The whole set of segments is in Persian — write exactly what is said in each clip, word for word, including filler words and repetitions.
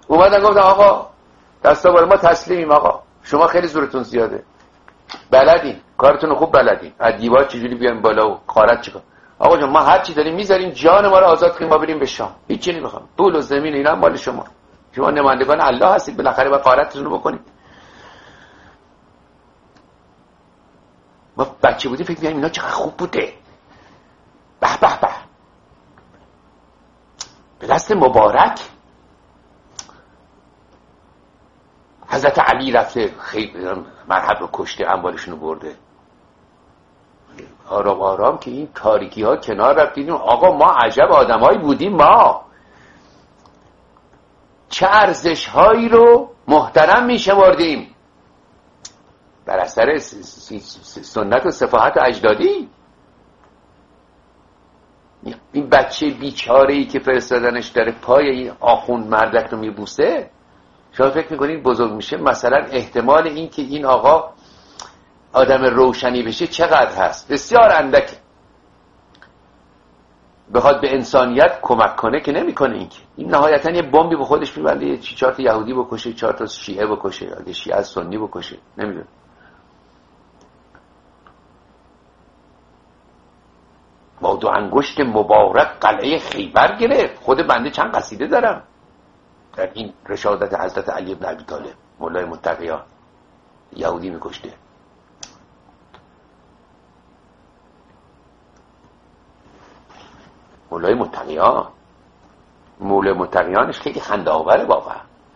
اومدن گفتن آقا دستاور ما تسلیمیم، آقا شما خیلی زورتون زیاده، بلدین کارتون خوب بلدین، از دیوار چجوری بیان بالا و غارت چیکار. آقا جان ما هر چی داریم میذاریم جان ما رو آزاد کنیم ما بریم به شام، هیچ چیزی نمیخوام، پول و زمین اینا مال شما، شما نمایندگان الله هستید، بالاخره با غارتتون رو بکنید. ما بچه بودیم فکر می‌کردیم اینا چقدر خوب بوده، به به به به دست مبارک حضرت علی رفته خیلی مرحب رو کشته، اموالشون رو برده. آرام آرام که این تاریکی ها کنار رفت دیدیم آقا ما عجب آدمایی بودیم، ما چه ارزش هایی رو محترم می شمردیم بر اثر سنت و صفاحت اجدادی. این بچه بیچاره‌ای که فرستادنش داره پای این آخوند مردک رو میبوسه، شما فکر میکنید بزرگ میشه مثلا احتمال این که این آقا آدم روشنی بشه چقدر هست؟ بسیار اندک. بخواد به انسانیت کمک کنه که نمیکنه. این که این نهایتا یه بمبی به خودش میبنده، یه چهار تا یهودی بکشه، چهار تا شیعه بکشه، اگه شیعه از سنی بکشه، نمیدونم. با دو انگشت مبارک قلعه خیبر گرفت. خود بنده چند قصیده دارم در این رشادت حضرت علی بن ابی طالب، مولای متقیان، یهودی میکشته. مولای متقیان، مولای متقیانش خیلی خنده آوره واقعا.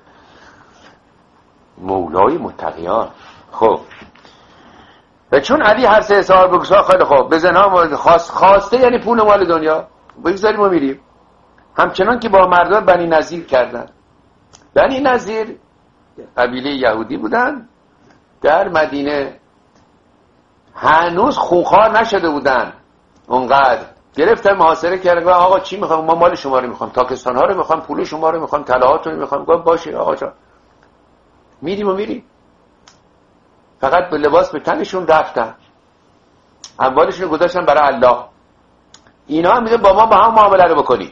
مولای متقیان. خب و چون علی هر سه حساب بگذار خیلی خوب به زنها خواست خواسته، یعنی پول مال دنیا بگذاریم و میریم. همچنان که با مردان بنی نظیر کردن. بنی نظیر قبیله یهودی بودن در مدینه، هنوز خوخار نشده بودن، اونقدر گرفتن محاصره کردن. آقا چی میخوام؟ ما مال شما رو میخوام، تاکستان ها رو میخوام، پول شما رو میخوام، طلاهاتون رو میخوام. گفت باشه آقا جان، میریم و میریم. فقط به لباس به تنشون رفتن، اموالشون رو گذاشتن برای الله. اینا هم میگه با ما با هم معامله رو بکنی.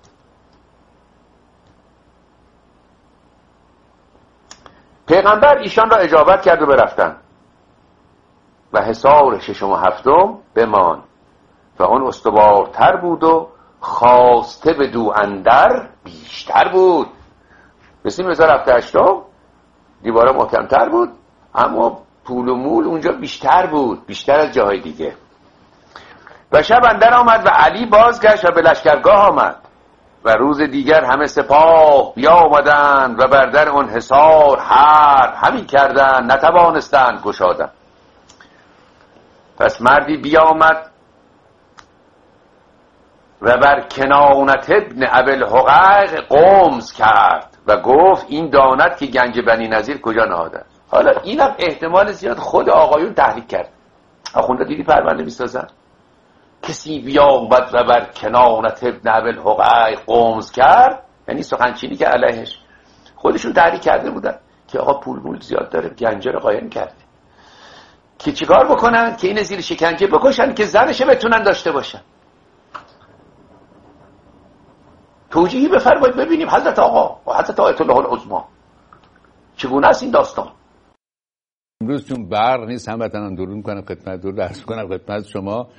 پیغمبر ایشان را اجابت کرد و برفتن و حصار ششم و هفتم بمان و اون استوارتر بود و خواسته به دو اندر بیشتر بود. مثل مثلا هفته هشتم دیوارا محکمتر بود، اما پول و مول اونجا بیشتر بود، بیشتر از جاهای دیگه. و شب اندر آمد و علی بازگشت و به لشکرگاه آمد و روز دیگر همه سپاه بیا آمدند و بر در اون حصار هر همین کردند، نتوانستند گشادن. پس مردی بیا آمد و بر کنانت ابن ابوالحقیق قمز کرد و گفت این داند که گنج بنی نظیر کجا نهاده. حالا اینم احتمال زیاد خود آقایون تحریک کرد. آخونده دیدی پرونده میسازن، کسی بیا آمد و بر کنانت ابن ابوالحقیق قمز کرد، یعنی سخنچینی که علیهش خودشون تحریک کرده بودن که آقا پول مول زیاد داره، گنجه رو قایم کرده، که چیکار بکنن؟ که این زیر شکنجه بکشن که زنش بتونن داشته باشن. توجیهی بفرمایید ببینیم حضرت آقا و حضرت آیت الله العظما چگونه است این داستان. امروز چون برق نیست هموطنان درود میکنم خدمت درود عرض کنم خدمت شما.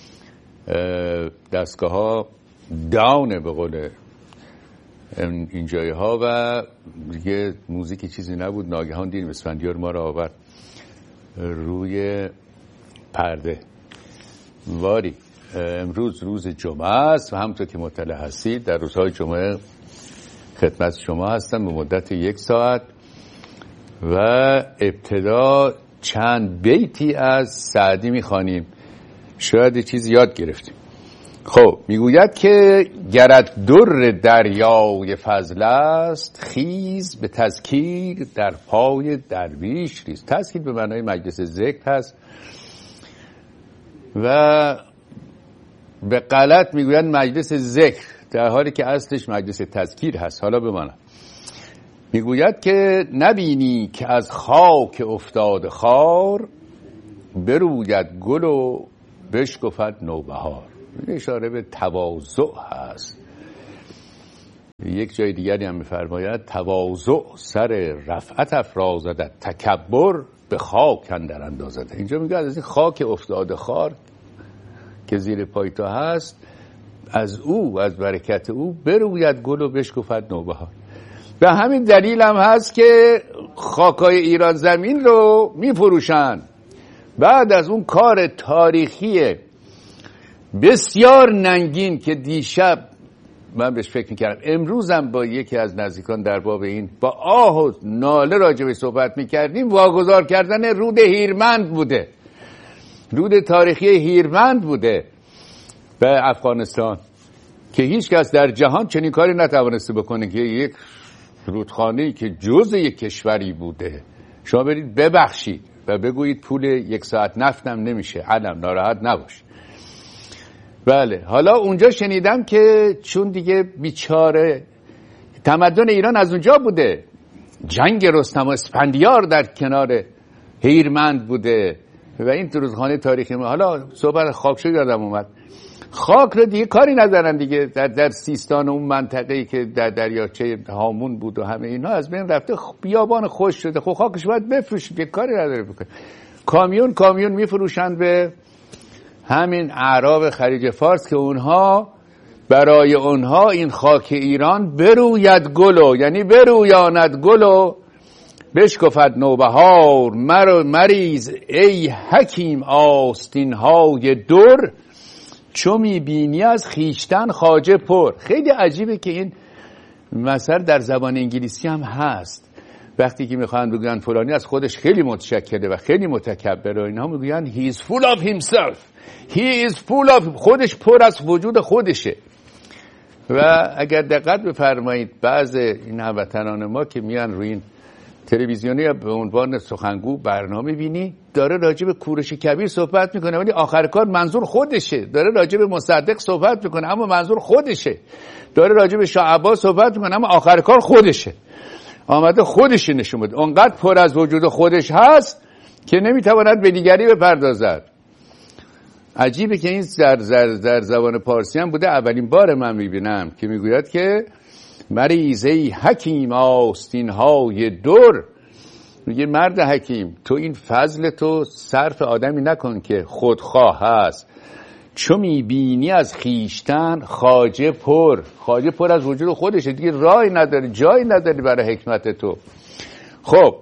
دستگاه ها داونه به قول این جای ها و دیگه موزیکی چیزی نبود. ناگهان دیدیم اسفندیار ما را آورد روی پرده. واری امروز روز جمعه است و همونطور که مطلع هستید در روزهای جمعه خدمت شما هستم به مدت یک ساعت و ابتدا چند بیتی از سعدی میخوانیم، شاید چیز یاد گرفتیم. خب میگوید که گرت در دریای فضل است، خیز به تذکیر در پای درویش ریز. تذکیر به معنای مجلس ذکر هست و به غلط میگوید مجلس ذکر در حالی که اصلش مجلس تذکیر هست. حالا بماند میگوید که نبینی که از خاک افتاد خار، بروید گل و بشکفد نوبهار. اشاره به تواضع هست. یک جای دیگری هم می‌فرماید تواضع سر رفعت افرازد، تکبر به خاک اندر اندازد. اینجا میگه از این خاک افتاده خار که زیر پای تو هست، از او، از برکت او بروید گل و بشکفد نوبهار. به همین دلیل هم هست که خاکای ایران زمین رو میفروشن. بعد از اون کار تاریخی بسیار ننگین که دیشب من بهش فکر میکردم، امروزم با یکی از نزدیکان در باب این با آه و ناله راجبش صحبت میکردیم، واگذار کردن رود هیرمند بوده، رود تاریخی هیرمند بوده به افغانستان که هیچ کس در جهان چنین کاری نتوانسته بکنه که یک رودخانه‌ای که جزء یک کشوری بوده شما برید ببخشید و بگویید پول یک ساعت نفتم نمیشه، علم ناراحت نباش. بله، حالا اونجا شنیدم که چون دیگه بیچاره تمدن ایران از اونجا بوده، جنگ رستم و اسفندیار در کنار هیرمند بوده و این رودخانه تاریخی ما. حالا صحبت خاکشو یادم اومد، خاک رو دیگه کاری ندارن دیگه. در در سیستان و اون منطقه‌ای که در دریاچه هامون بود و همه اینا از بین رفته، بیابان خوش شده. خب خاکش باید بفروشید، یه کاری نداره بکنه. کامیون کامیون میفروشن به همین اعراب خلیج فارس که اونها برای اونها این خاک ایران بروید گلو، یعنی برویاند گلو بشکفد نوبهار، مرو مریز ای حکیم آستین های در، چو میبینی از خیشتن خواجه پر. خیلی عجیبه که این مثل در زبان انگلیسی هم هست. وقتی که میخوان بگن فلانی از خودش خیلی متشکره و خیلی متکبره و اینها، میگن he is full of himself، he is full of، خودش پر از وجود خودشه. و اگر دقت بفرمایید بعض این هموطنان ما که میان روی این تلویزیونی به عنوان سخنگو برنامه بینی، داره راجع به کوروش کبیر صحبت میکنه ولی آخر کار منظور خودشه، داره راجع به مصدق صحبت میکنه اما منظور خودشه، داره راجع به شاه عباس صحبت میکنه اما آخر کار خودشه، آمده خودش نشون بده. اونقدر پر از وجود خودش هست که نمیتواند به دیگری بپردازد. عجیبه که این در, در, در زبان پارسی هم بوده. اولین بار من میبینم که میگوید که مریزه حکیم آستین های در، میگه مرد حکیم تو این فضل تو صرف آدمی نکن که خودخواه هست، چو میبینی از خیشتن خواجه پر، خواجه پر از وجود خودشه دیگه، راهی نداری جایی نداری برای حکمت تو. خب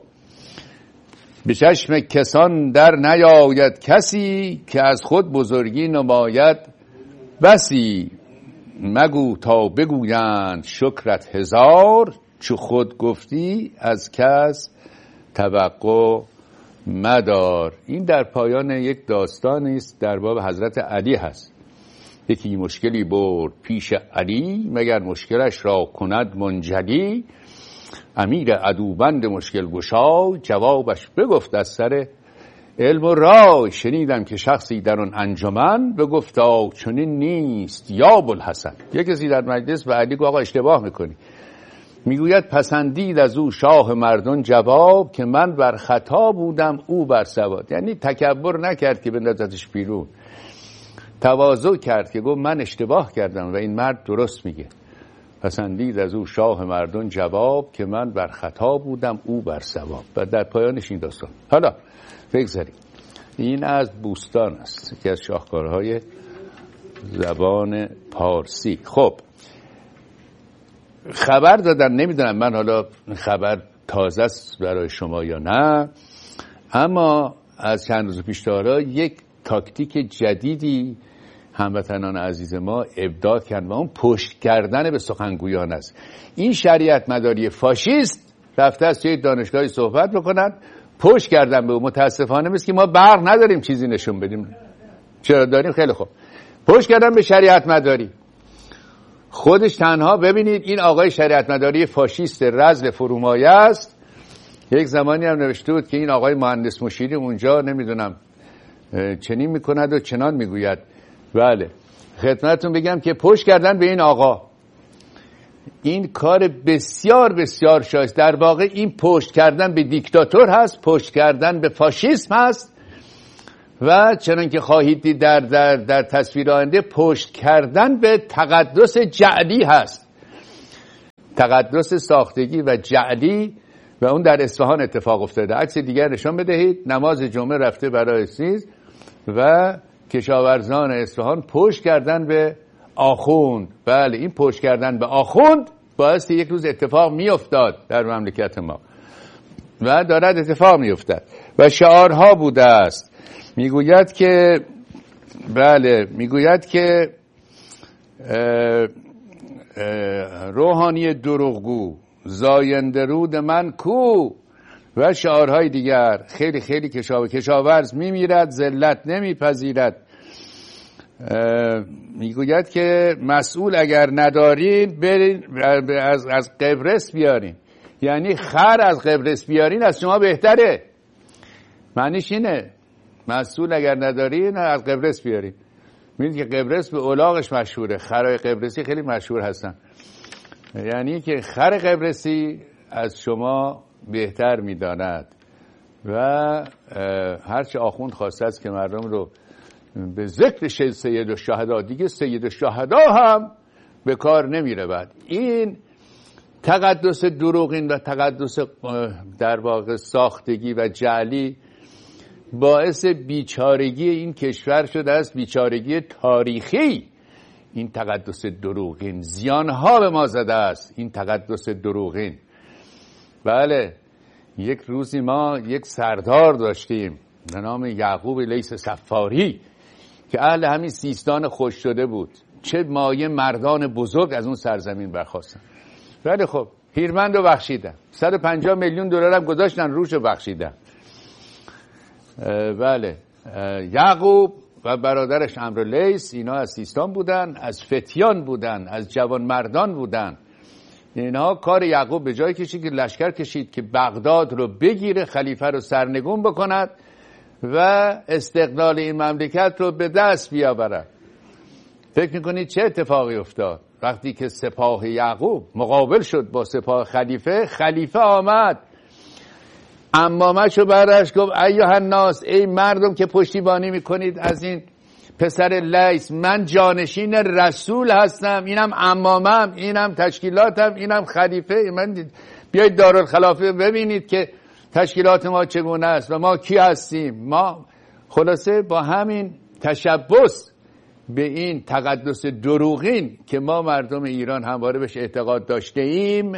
به چشم کسان در نیاید کسی، که از خود بزرگی نماید بسی، مگو تا بگویند شکرت هزار، چو خود گفتی از کس توقع مدار. این در پایان یک داستانی است در باب حضرت علی هست. یکی مشکلی برد پیش علی، مگر مشکلش را کند منجلی، امیر عدوبند مشکل گشای، جوابش بگفت از سر علم و رای. شنیدم که شخصی در اون انجمن، بگفتا چنین نیست یا ابوالحسن. یک کسی در مجلس به علی گفت آقا اشتباه میکنی. میگوید پسندید از او شاه مردان جواب، که من بر خطا بودم او بر صواب. یعنی تکبر نکرد که بندازتش بیرون، تواضع کرد که گفت من اشتباه کردم و این مرد درست میگه. پسندید از او شاه مردان جواب، که من بر خطا بودم او بر صواب. و در پایانش این داستان. حالا بگذاریم این از بوستان است، یکی از شاهکارهای زبان پارسی. خب خبر دادن، نمیدونم من حالا خبر تازه است برای شما یا نه، اما از چند روز پیش تا حالا یک تاکتیک جدیدی هموطنان عزیز ما ابداع کردن و اون پشت کردن به سخنگویان است. این شریعت مداری فاشیست رفته از توی دانشگاهی صحبت بکنن، پشت کردن به اون. متاسفانه مثل که ما برق نداریم چیزی نشون بدیم. چرا داریم؟ خیلی خوب، پشت کردن به شریعت مداری. خودش تنها ببینید این آقای شریعت مداری فاشیست رذل فرومایه است. یک زمانی هم نوشته بود که این آقای مهندس مشیری اونجا نمیدونم چنین میکند و چنان میگوید. بله خدمتتون بگم که پشت کردن به این آقا این کار بسیار بسیار شایست. در واقع این پشت کردن به دیکتاتور هست، پشت کردن به فاشیسم هست و چنان که خواهید دید در, در, در تصویر آینده پشت کردن به تقدس جعلی هست. تقدس ساختگی و جعلی و اون در اصفهان اتفاق افتاده. عکس دیگر نشان بدهید. نماز جمعه رفته برای چیز و کشاورزان اصفهان پشت کردن به آخوند. بله، این پشت کردن به آخوند باعث یک روز اتفاق می افتاد در مملکت ما و دارد اتفاق می افتد و شعارها بوده است. میگوید که بله میگوید که اه اه روحانی دروغگو زاینده رود من کو و شعارهای دیگر. خیلی خیلی کشاورز کشاورز میمیرد ذلت نمیپذیرد. میگوید که مسئول اگر ندارین برین از از قبرس بیارین، یعنی خر از قبرس بیارین از شما بهتره. معنیش اینه مسئول اگر ندارین از قبرس بیارین. میدونید که قبرس به الاغش مشهوره، خرای قبرسی خیلی مشهور هستن، یعنی که خر قبرسی از شما بهتر میداند و هرچه آخوند خواسته است که مردم رو به ذکر سید الشهدا، دیگه سید الشهدا هم به کار نمیره. بعد این تقدس دروغین و تقدس در واقع ساختگی و جعلی باعث بیچارگی این کشور شده است، بیچارگی تاریخی. این تقدس دروغین زیانها به ما زده است، این تقدس دروغین. بله، یک روزی ما یک سردار داشتیم به نام یعقوب لیث صفاری که اهل همین سیستان خوش شده بود. چه مایه مردان بزرگ از اون سرزمین برخواستن. ولی خب هیرمند رو بخشیدن، صد و پنجاه میلیون دلار هم گذاشتن روش رو بخشیدن. بله، یعقوب و برادرش عمرو لیث اینا از سیستان بودن، از فتیان بودن، از جوان مردان بودن. اینها کار یعقوب به جای کشید که لشکر کشید که بغداد رو بگیره، خلیفه رو سرنگون بکند و استقلال این مملکت رو به دست بیاورد. فکر میکنید چه اتفاقی افتاد؟ وقتی که سپاه یعقوب مقابل شد با سپاه خلیفه، خلیفه آمد عمامه‌شو برداشت گفت ایها الناس، ای مردم که پشتیبانی میکنید از این پسر لیث، من جانشین رسول هستم، اینم عمامم، اینم تشکیلاتم، اینم خلیفه. من بیایید دارالخلافه ببینید که تشکیلات ما چگونه است و ما کی هستیم. ما خلاصه با همین تشبث به این تقدس دروغین که ما مردم ایران همواره بهش اعتقاد داشته ایم،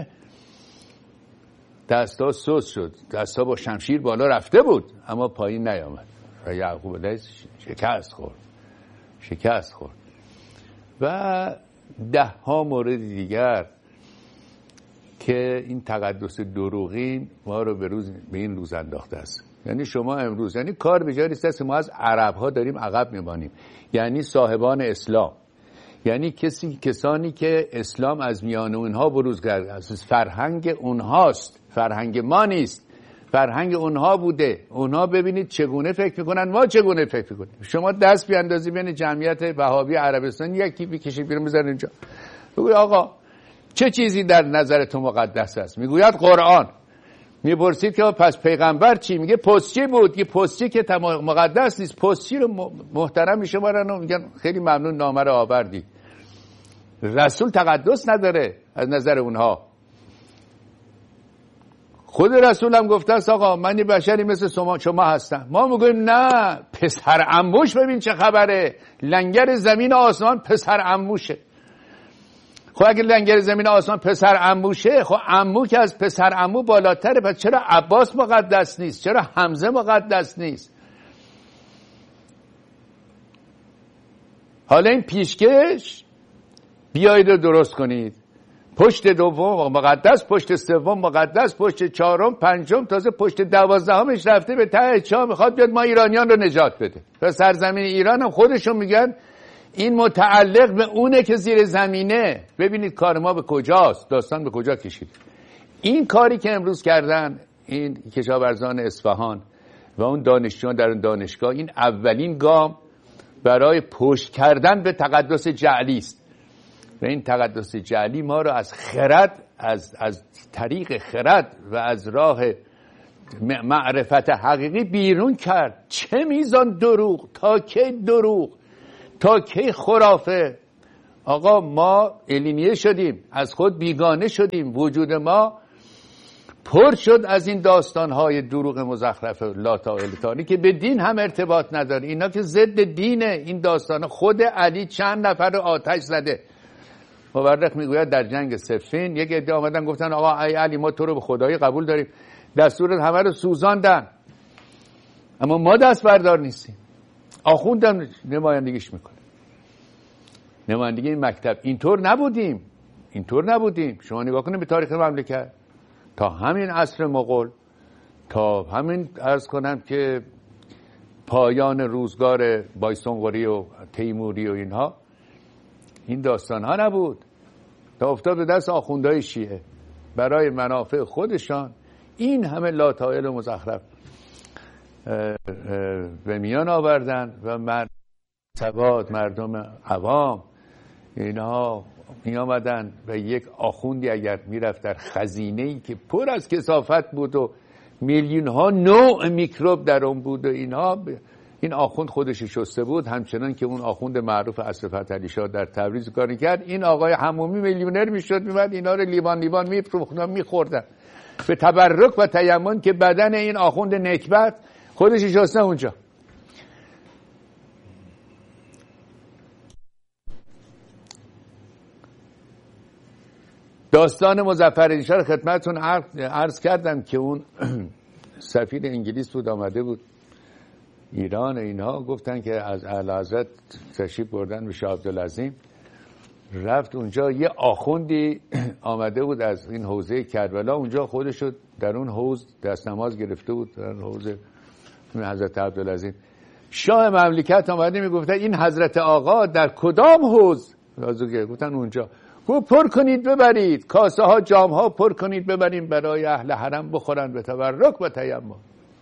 دستا سوس شد، دستا با شمشیر بالا رفته بود اما پایین نیامد و یعقوب لیث شکست خورد شکست خورد و ده ها مورد دیگر که این تقدس دروغین ما رو به روز به این روز انداخته است. یعنی شما امروز، یعنی کار به جای است ما از عرب ها داریم عقب میمانیم، یعنی صاحبان اسلام، یعنی کسی کسانی که اسلام از میان اونها بروز کرده، از فرهنگ اونهاست، فرهنگ ما نیست، فرهنگ اونها بوده. اونها ببینید چگونه فکر میکنن، ما چگونه فکر میکنیم. شما دست بیاندازی بین جمعیت وهابی عربستان یکی بکشید بیرون بذارید اینجا، بگوید آقا چه چیزی در نظر تو مقدس است؟ میگوید قرآن. میپرسید که پس پیغمبر چی؟ میگه پستچی بود. که پستچی که مقدس نیست، پستچی رو محترم میشمارن و میگن خیلی ممنون نامه رو آوردی. رسول تقدس نداره از نظر اونها. خود رسول هم گفته است آقا من یه بشری مثل شما شما هستم. ما میگویم نه، پسر عموش ببین چه خبره، لنگر زمین آسمان پسر عموشه. خب اگه لنگر زمین آسمان پسر عموشه، خب عمو که از پسر عمو بالاتره، پس چرا عباس مقدس نیست؟ چرا حمزه مقدس نیست؟ حالا این پیشکش بیایید رو درست کنید. پشت دوم مقدس، پشت سوم مقدس، پشت چهارم، پنجم، تازه پشت دوازدهمش رفته به ته چاه میخواد بیاد ما ایرانیان رو نجات بده. و سرزمین ایران هم خودشون میگن این متعلق به اونه که زیر زمینه. ببینید کار ما به کجاست، داستان به کجا کشید. این کاری که امروز کردن این کشاورزان اصفهان و اون دانشجویان در اون دانشگاه، این اولین گام برای پشت کردن به تقدس جعلی است. و این تقدس جعلی ما رو از خرد، از از طریق خرد و از راه معرفت حقیقی بیرون کرد. چه میزان دروغ، تا کی دروغ، تا کی خرافه. آقا ما الینیه شدیم، از خود بیگانه شدیم، وجود ما پر شد از این داستانهای دروغ مزخرف لاتائلتانی که به دین هم ارتباط نداره. اینا که ضد دینه. این داستان خود علی چند نفر آتش زده. مورخ میگوید در جنگ صفین یک عده آمدن گفتن آقا ای علی ما تو رو به خدایی قبول داریم، دستور همه رو سوزاندن، اما ما دست بردار نیستیم. آخوندم نمایندگیش میکنه، نمایندگی این مکتب. اینطور نبودیم، اینطور نبودیم. شما نگاه کنید به تاریخ مملکت تا همین عصر مغول، تا همین عرض کنم که پایان روزگار بایسونقری و تیموری و اینها، این داستان ها نبود. تا افتاد به دست آخوندهای شیعه برای منافع خودشان این همه لاتائل و مزخرف به میان آوردن و مردم سواد، مردم عوام، اینها می آمدن و یک آخوندی اگر میرفت در خزینه‌ای که پر از کثافت بود و میلیون ها نوع میکروب در اون بود و اینها، این آخوند خودش شسته بود، همچنان که اون آخوند معروف اصل فتحعلی شاه در تبریز کار کرد. این آقای حمومی میلیونر میشد، میمد اینا رو لیوان لیوان میفروختن میخوردن به تبرک و تیمم که بدن این آخوند نکبت خودش شسته اونجا. داستان مظفرالدین شاه خدمتتون عرض کردم که اون سفیر انگلیس بود، آمده بود ایران. اینها گفتن که از اعلیحضرت تشریف بردن به شاه عبدالعظیم، رفت اونجا یه آخوندی آمده بود از این حوزه کربلا، اونجا خودشو در اون حوض دست نماز گرفته بود، در حوض حضرت عبدالعظیم. شاه مملکت آمده میگفت این حضرت آقا در کدام حوض؟ گفتن اونجا. گفت پر کنید ببرید، کاسه ها جام ها پر کنید ببرید برای اهل حرم بخورن به تبرک و تیمم.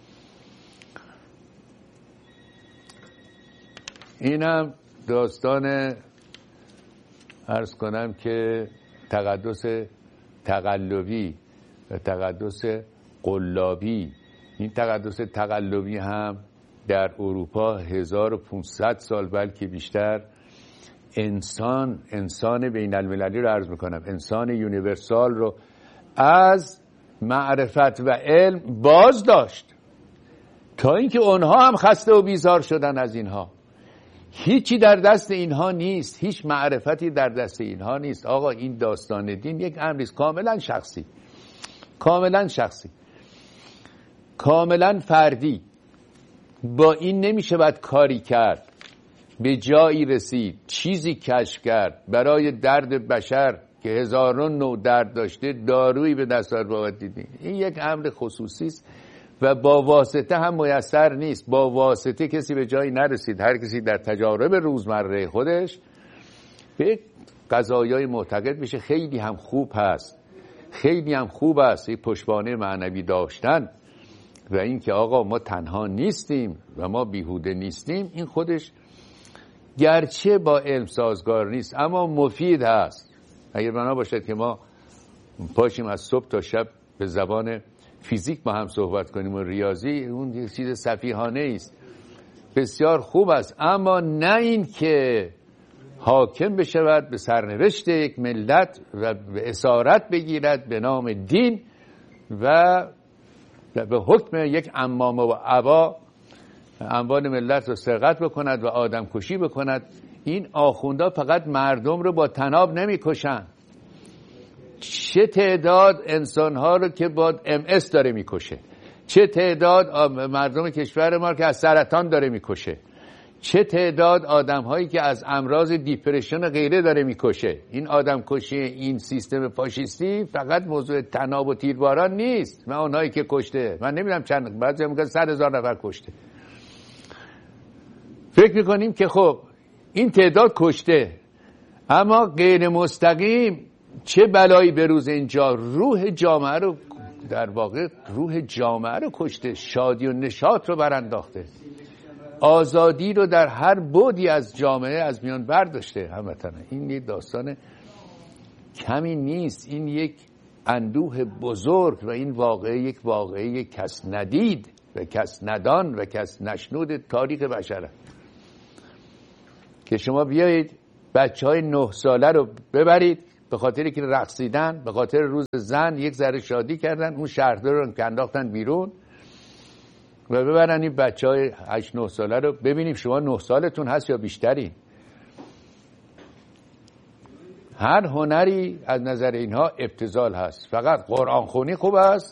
اینم داستان عرض کنم که تقدس تقلبی و تقدس قلابی. این تقدس تقلبی هم در اروپا هزار و پانصد سال بلکه بیشتر انسان انسان بین المللی رو عرض میکنم، انسان یونیورسال رو از معرفت و علم باز داشت، تا اینکه اونها هم خسته و بیزار شدن از اینها. هیچی در دست اینها نیست، هیچ معرفتی در دست اینها نیست. آقا این داستان دین یک امریست کاملا شخصی، کاملا شخصی، کاملا فردی. با این نمیشه باید کاری کرد، به جایی رسید، چیزی کشف کرد برای درد بشر که هزاران نوع درد داشته، دارویی به دست آورد دیدیم. این یک امر خصوصی است و با واسطه هم میسر نیست. با واسطه کسی به جایی نرسید. هر کسی در تجارب روزمره خودش به قضایای معتقد میشه. خیلی هم خوب هست، خیلی هم خوب است یک پشتوانه معنوی داشتن و این که آقا ما تنها نیستیم و ما بیهوده نیستیم. این خودش گرچه با علم سازگار نیست اما مفید هست. اگر بنا باشد که ما پاشیم از صبح تا شب به زبان فیزیک با هم صحبت کنیم و ریاضی، اون یک چیز سفیهانه است، بسیار خوب است، اما نه این که حاکم بشود به سرنوشت یک ملت و به اسارت بگیرد به نام دین و به حکم یک عمامه و عبا اموال ملت رو سرقت بکند و آدم کشی بکند. این آخوندا فقط مردم رو با طناب نمی کشن، چه تعداد انسانها رو که با ام اس داره می کشه، چه تعداد مردم کشور ما که از سرطان داره می کشه، چه تعداد آدم هایی که از امراض دیپرشن و غیره داره می کشه. این آدم کشی این سیستم فاشیستی فقط موضوع طناب و تیرباران نیست. من اونایی که کشته، من نمیدونم چند، بعضی میگن صد هزار نفر کشته. فکر میکنیم که خب این تعداد کشته، اما غیر مستقیم چه بلایی به روز اینجا روح جامعه رو، در واقع روح جامعه رو کشته، شادی و نشاط رو برانداخته، آزادی رو در هر بعدی از جامعه از میان برداشته. هموطن این یک داستان کمی نیست، این یک اندوه بزرگ و این واقعه یک واقعه کس ندید و کس ندان و کس نشنود تاریخ بشره که شما بیایید بچه های نه ساله رو ببرید به خاطر که رقصیدن، به خاطر روز زن یک ذره شادی کردن، اون شهردار رو که انداختن بیرون و ببرن این بچه های هشت نه ساله رو. ببینیم شما نه سالتون هست یا بیشتری. هر هنری از نظر اینها ابتذال هست، فقط قرآن خونی خوب است.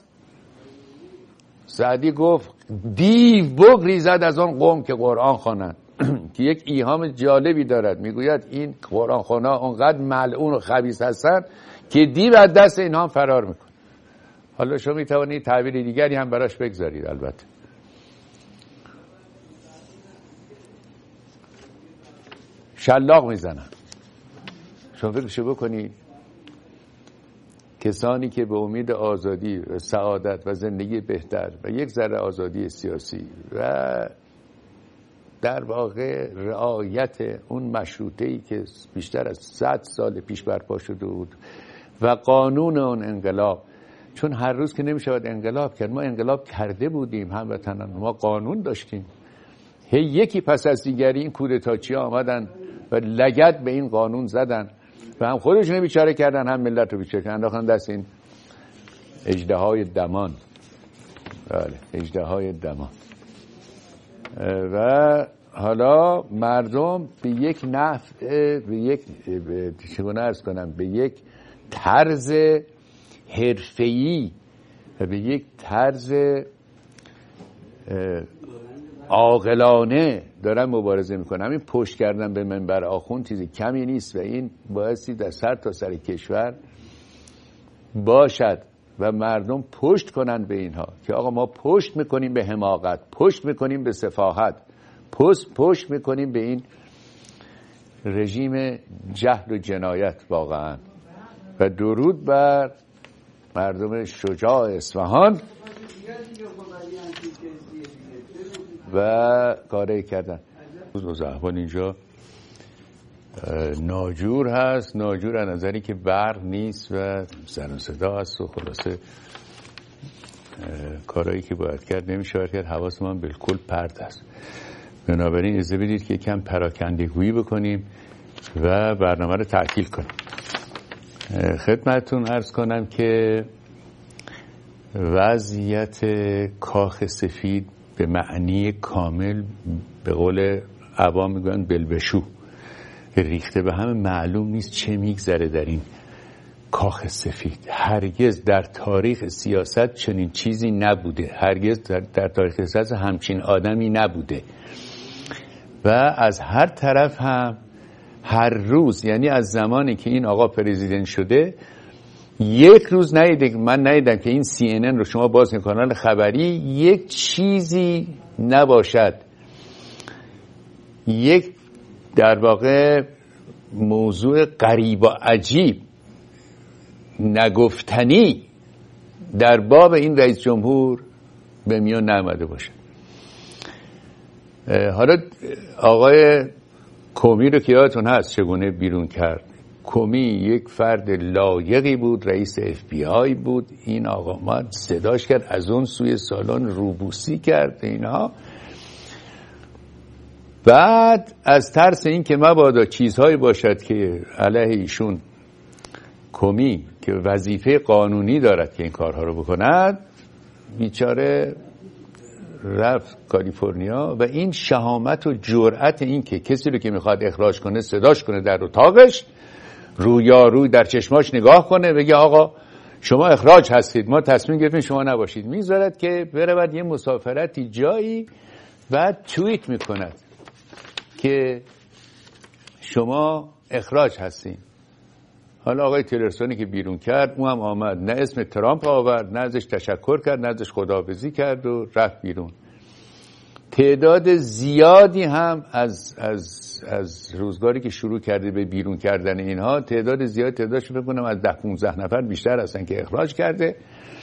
سعدی گفت دیو بگریزد از آن قوم که قرآن خوانند که یک ایهام جالبی دارد، میگوید این قرآن خونا اونقدر ملعون و خبیث هستن که دیو از دست اینها فرار میکنه. حالا شما میتوانید تعبیر دیگری هم براش بگذارید. البته شلاق میزنن. شما فکرشو بکنید کسانی که به امید آزادی و سعادت و زندگی بهتر و یک ذره آزادی سیاسی و در واقع رعایت اون مشروطه‌ای که بیشتر از صد سال پیش برپا شده بود و قانون اون انقلاب، چون هر روز که نمیشود انقلاب کرد، ما انقلاب کرده بودیم هموطنان، ما قانون داشتیم. هی یکی پس از دیگری این کودتاچی‌ها آمدن و لگد به این قانون زدن و هم خودشون بیچاره کردن هم ملت رو بیچاره کردن، انداختن دست این اژدهای دمان. بله اژدهای دمان. و حالا مردم به یک نحو به یک چگونه عرض کنم به یک طرز حرفه‌ای و به یک طرز عاقلانه دارن مبارزه میکنن. همین پشت کردن به منبر آخوند چیزی کمی نیست و این بایستی در سر تا سر کشور باشد و مردم پشت کنن به اینها که آقا ما پشت میکنیم به حماقت، پشت میکنیم به سفاهت، پشت پشت میکنیم به این رژیم جهل و جنایت واقعا. و درود بر مردم شجاع اصفهان و کاری کردن. زحبان اینجا ناجور هست، ناجور از نظری که برق نیست و سر و صدا هست و خلاصه کارهایی که باید کرد نمیشه کرد. حواس من بالکل پرت است. بنابراین اجازه بدید که کم پراکندگویی بکنیم و برنامه رو تعطیل کنیم. خدمتتون عرض کنم که وضعیت کاخ سفید به معنی کامل به قول عوام میگن بلبشو ریخته به هم، معلوم نیست چه میگذره در این کاخ سفید. هرگز در تاریخ سیاست چنین چیزی نبوده، هرگز در, در تاریخ سیاست همچین آدمی نبوده و از هر طرف هم هر روز، یعنی از زمانی که این آقا پرزیدنت شده یک روز ندیدم، من ندیدم که این سی ان ان رو شما باز کنید، کانال خبری، یک چیزی نباشد، یک در واقع موضوع غریب و عجیب نگفتنی در باب این رئیس جمهور به میان نآمده باشه. حالا آقای کمی رو که یادتون هست چگونه بیرون کرد. کمی یک فرد لایقی بود، رئیس اف بی آی بود. این آقا ما صداش کرد، از اون سوی سالن روبوسی کرد اینها. بعد از ترس این که مبادا چیزهایی باشد که علیه ایشون، کمی که وظیفه قانونی دارد که این کارها رو بکند، بیچاره رفت کالیفرنیا و این شهامت و جرأت این که کسی رو که میخواد اخراج کنه صداش کنه در اتاقش، رویاروی در چشماش نگاه کنه بگه آقا شما اخراج هستید، ما تصمیم گرفتیم شما نباشید، میذارد که برود یه مسافرتی جایی و توییت میکند که شما اخراج هستین. حالا آقای تیلرسونی که بیرون کرد اون هم آمد، نه اسم ترامپ آورد، نه ازش تشکر کرد، نه ازش خداحافظی کرد و رفت بیرون. تعداد زیادی هم از از از روزگاری که شروع کرده به بیرون کردن اینها، تعداد زیاد تعدادش فکر کنم از ده پانزده نفر بیشتر هستن که اخراج کرده.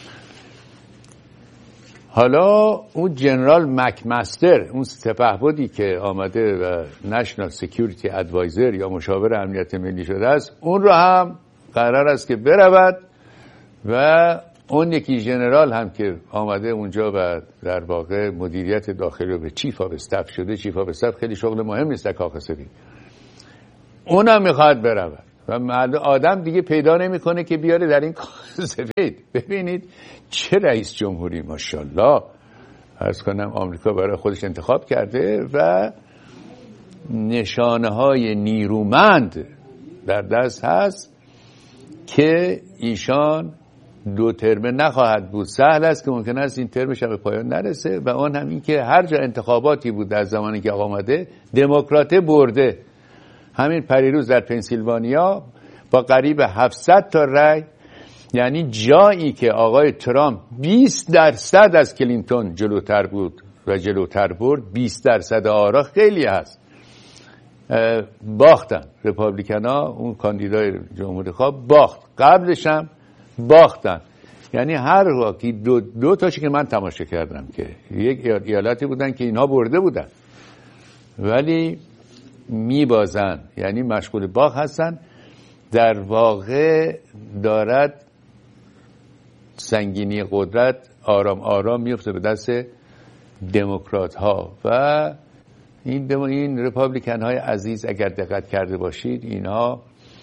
حالا اون جنرال مکمستر، اون سپهبدی که آمده و نشنال سکیوریتی ادوایزر یا مشاور امنیت ملی شده است، اون رو هم قرار است که برود و اون یکی جنرال هم که آمده اونجا و در واقع مدیریت داخلی رو به چیف آف استاف شده. چیف آف استاف خیلی شغل مهم نیست در کاخ سفید. اونم میخواد برود و آدم دیگه پیدا نمیکنه که بیاره در این سفید. ببینید چه رئیس جمهوری ماشاءالله، عرض کنم آمریکا برای خودش انتخاب کرده و نشانه های نیرومند در دست هست که ایشان دو ترمه نخواهد بود. سهل است که ممکن است این ترمش به پایان نرسه و آن هم این که هر جا انتخاباتی بود در زمانی که آقا آمده دموکراته برده. همین پریروز در پنسیلوانیا با قریب هفتصد تا رأی، یعنی جایی که آقای ترامپ بیست درصد از کلینتون جلوتر بود و جلوتر برد، بیست درصد آرا خیلی هست، باختن رپابلیکنا. اون کاندیدای جمهوری خواه باخت، قبلش هم باختن. یعنی هر واقعی دو, دو تاشی که من تماشا کردم که یک ایالتی بودن که اینها برده بودن ولی میبازن، یعنی مشغول باخت هستن. در واقع دارد سنگینی قدرت آرام آرام میفته به دست دموکرات ها و این دمو این رپابلیکن های عزیز اگر دقت کرده باشید اینها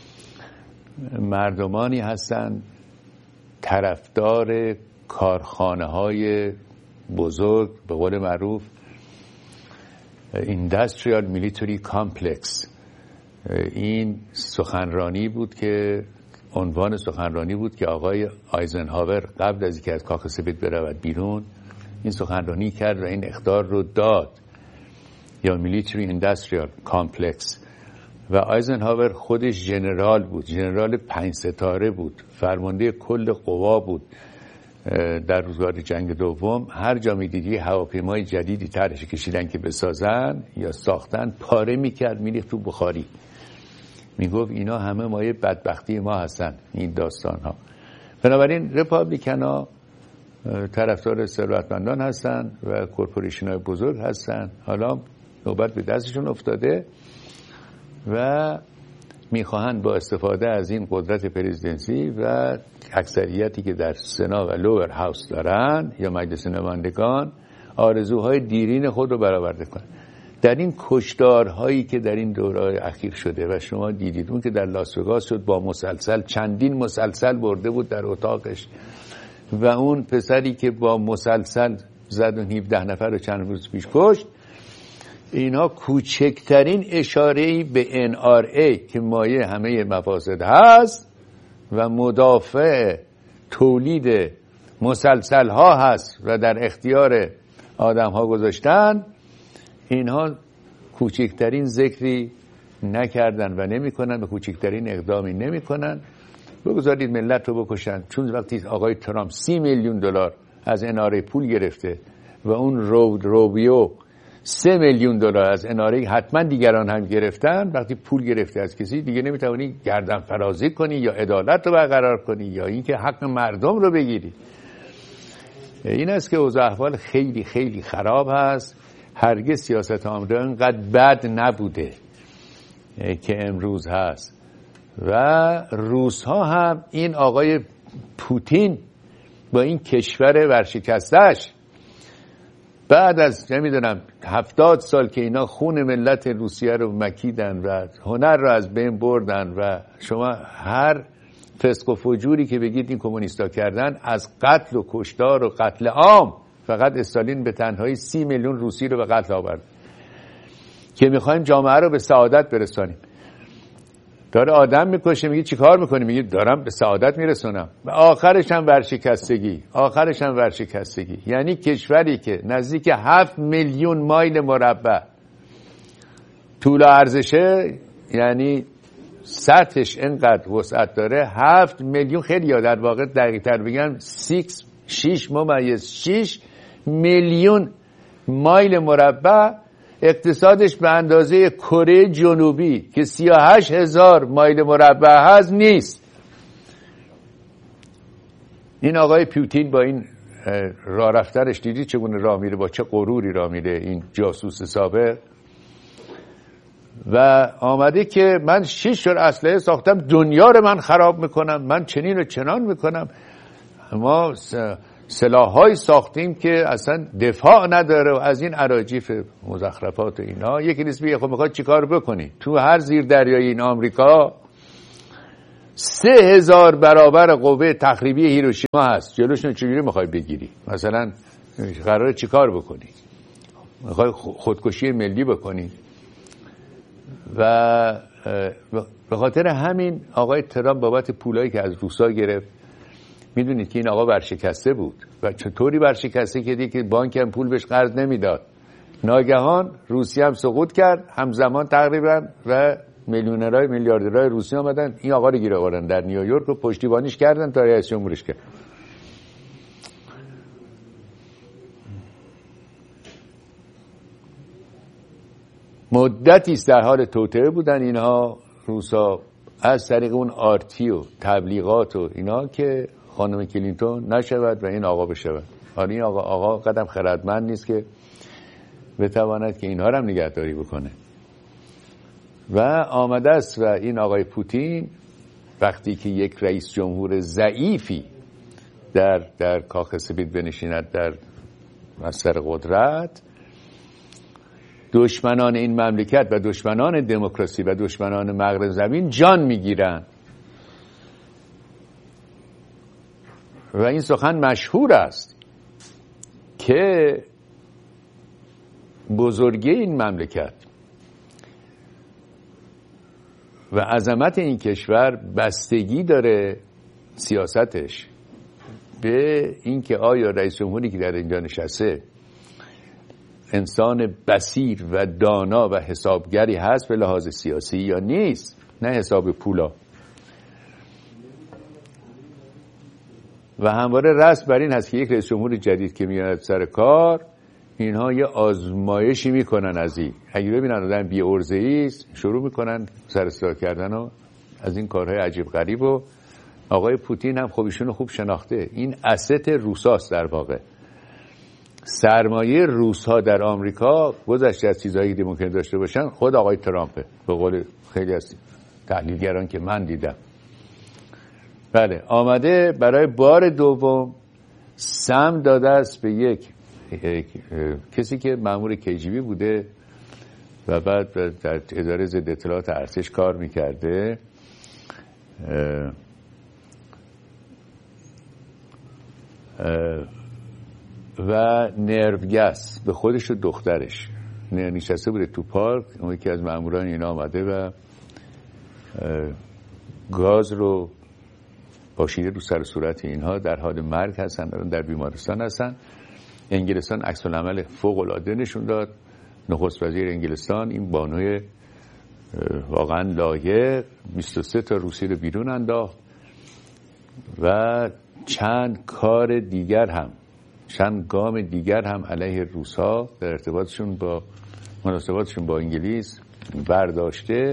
مردمانی هستند طرفدار کارخانه های بزرگ، به قول معروف Industrial Military Complex. این سخنرانی بود که عنوان سخنرانی بود که آقای آیزنهاور قبل از اینکه از کاخ سفید برود بیرون این سخنرانی کرد و این اخطار رو داد، یا Military Industrial Complex. و آیزنهاور خودش ژنرال بود، ژنرال پنج ستاره بود، فرمانده کل قوا بود در روزگار جنگ دوم. هر جا می‌دیدی هواپیمای جدیدی طرحش کشیدن که بسازن یا ساختن، پاره می‌کرد می‌ریخت تو بخاری. میگفت اینا همه مایه بدبختی ما هستن این داستان‌ها. بنابراین رپابلیکن‌ها طرفدار ثروتمندان هستن و کورپوریشن‌های بزرگ هستن. حالا نوبت به دستشون افتاده و میخواهند با استفاده از این قدرت پرزیدنسی و اکثریتی که در سنا و لوور هاوس دارن یا مجلس نمایندگان آرزوهای دیرین خود رو برآورده کنند. در این کشتارهایی که در این دوره‌های اخیر شده و شما دیدید، اون که در لاس وگاس شد با مسلسل، چندین مسلسل برده بود در اتاقش، و اون پسری که با مسلسل زد و هفده نفر رو چند روز پیش کشت، اینا کوچکترین اشاره‌ای به ان آر ای که مایه همه مفاسد هست و مدافع تولید مسلسل ها هست و در اختیار آدم ها گذاشتن، اینها کوچکترین ذکری نکردن و نمی کنن و کوچکترین اقدامی نمی کنن. بگذارید ملت رو بکشن. چون وقتی آقای ترامپ سی میلیون دلار از ان آر ای پول گرفته و اون رود روبیو سه میلیون دلار از ان آر ای حتما دیگران هم گرفتن، وقتی پول گرفته از کسی دیگه نمیتونی گردن فرازی کنی یا عدالت رو برقرار کنی یا اینکه حق مردم رو بگیری. این است که اوضاع احوال خیلی خیلی خراب هست. هرگز سیاست آمریکا اینقدر بد نبوده که امروز هست. و روس ها هم این آقای پوتین با این کشور ورشکستش بعد از نمیدونم هفتاد سال که اینا خون ملت روسیه رو مکیدن و هنر رو از بین بردن و شما هر فسق و فجوری که بگید این کمونیستا کردن، از قتل و کشتار و قتل عام، فقط استالین به تنهایی سی میلیون روسی رو به قتل آورد که میخوایم جامعه رو به سعادت برسانیم. داره آدم میکشه، میگه چی کار میکنی؟ میگه دارم به سعادت میرسونم. و آخرش هم ورشکستگی، آخرش هم ورشکستگی. یعنی کشوری که نزدیک هفت میلیون مایل مربع طول و عرضشه، یعنی سطحش اینقدر وسعت داره، هفت میلیون، خیلی یا در واقع دقیق تر بگم سیکس شیش ممیز شیش میلیون مایل مربع، اقتصادش به اندازه کره جنوبی که سی و هشت هزار مایل مربع هست نیست. این آقای پوتین با این راه رفتنش دیدی چگونه راه میره، با چه غروری راه میره این جاسوس سابق، و آمده که من شش جور اسلحه ساختم دنیا رو من خراب میکنم، من چنین و چنان میکنم. ما سلاح‌های ساختیم که اصلا دفاع نداره و از این اراجیف مزخرفات و اینا. یکی نیست بیه خب میخواد چیکار بکنی؟ تو هر زیر دریای این آمریکا سه هزار برابر قوه تخریبی هیروشیما هست. جلوشون چجوری میخوای بگیری؟ مثلا قراره چیکار بکنی؟ میخوای خودکشی ملی بکنی؟ و به خاطر همین آقای ترامپ بابت پولایی که از روسا گرفت، میدونید که این آقا ورشکسته بود و چطوری ورشکسته که دیگه بانک هم پول بهش قرض نمیداد. ناگهان روسیه هم سقوط کرد همزمان تقریبا و میلیونرهای میلیاردرهای روسی آمدن این آقا رو گیر آوردن در نیویورک و پشتیبانیش کردن تا رئیس جمهورش کرد. مدتی است در حال توطئه بودن اینها روسا از طریق اون آرتی و تبلیغات و اینا که خانم کلینتون نشود و این آقا بشود. حالا این آقا آقا قدم خردمند نیست که بتواند که اینها رو هم نگهداری بکنه و آمده است. و این آقای پوتین وقتی که یک رئیس جمهور ضعیفی در در کاخ سفید بنشیند در مصدر قدرت، دشمنان این مملکت و دشمنان دموکراسی و دشمنان مغرب زمین جان میگیرن. و این سخن مشهور است که بزرگی این مملکت و عظمت این کشور بستگی داره سیاستش به اینکه آیا رئیس جمهوری که در اینجا نشسته انسان بصیر و دانا و حسابگری هست به لحاظ سیاسی یا نیست، نه حساب پولا. و همواره رسم بر این هست که یک رئیس جمهور جدید که میاد سر کار اینها یه آزمایشی میکنن از این، اگه ببینن آدم بی عرضه‌ای است شروع میکنن سر صدا کردن و از این کارهای عجیب غریب. و آقای پوتین هم خب ایشونو خوب شناخته، این اسست روساست در واقع. سرمایه روس‌ها در آمریکا گذشته از چیزایی که ممکن داشته باشن خود آقای ترامپه به قول خیلی از تحلیلگران که من دیدم. بله آمده برای بار دوم سم داده است به یک, یک کسی که مأمور کی جی بی بوده و بعد در اداره ضد اطلاعات ارتش کار میکرده. اه اه و نروگس به خودش و دخترش نشسته بوده تو پارک. اون یکی از ماموران اینا آمده و گاز رو پاشیده رو سر صورت اینها، در حال مرگ هستن، در بیمارستان هستن. انگلستان عکس العمل فوق العاده نشون داد. نخست وزیر انگلستان این بانوی واقعا لایق بیست و سه تا روسی رو بیرون انداخت و چند کار دیگر هم چند گام دیگر هم علیه روس‌ها در ارتباطشون با مناسباتشون با انگلیس برداشته.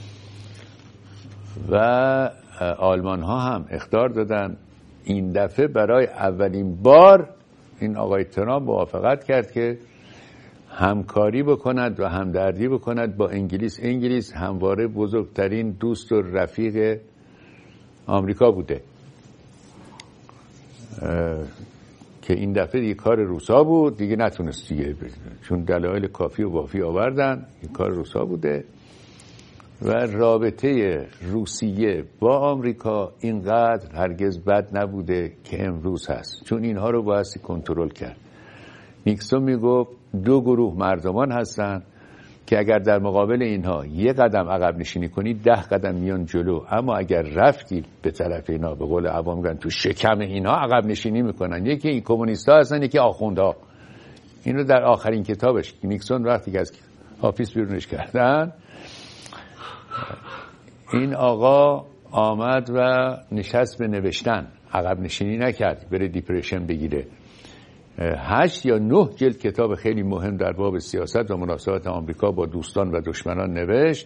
و آلمان ها هم اخطار دادن. این دفعه برای اولین بار این آقای ترامپ موافقت کرد که همکاری بکند و همدردی بکند با انگلیس. انگلیس همواره بزرگترین دوست و رفیق آمریکا بوده که این دفعه دیگه کار روسا بود، دیگه نتونست دیگه چون دلایل کافی و وافی آوردن این کار روسا بوده. و رابطه روسیه با آمریکا اینقدر هرگز بد نبوده که امروز هست، چون اینها رو بایستی کنترل کرد. نیکسون میگفت دو گروه مردمان هستن که اگر در مقابل اینها یک قدم عقب نشینی کنی ده قدم میان جلو، اما اگر رفتی به طرف اینا به قول عوام میگن تو شکم اینها عقب نشینی میکنن. یکی این کمونیست‌ها هستن، یکی آخوندها. اینو در آخرین کتابش نیکسون وقتی که از آفیس بیرونش کردن این آقا آمد و نشست به نوشتن، عقب نشینی نکرد بره دیپرشن بگیره. هشت یا نه جلد کتاب خیلی مهم در باب سیاست و مناسبات آمریکا با دوستان و دشمنان نوشت